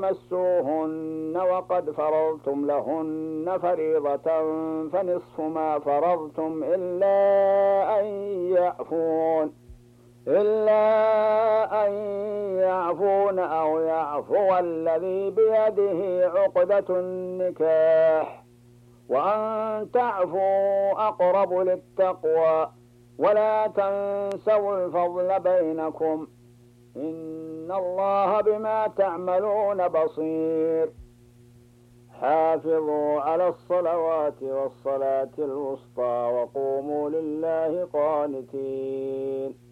مسوهن وقد فرضتم لهن فريضة فنصف ما فرضتم إلا أن يعفون أو يعفو الذي بيده عقدة النكاح وأن تعفوا أقرب للتقوى ولا تنسوا الفضل بينكم إن الله بما تعملون بصير. حافظوا على الصلوات والصلاة الوسطى وقوموا لله قانتين.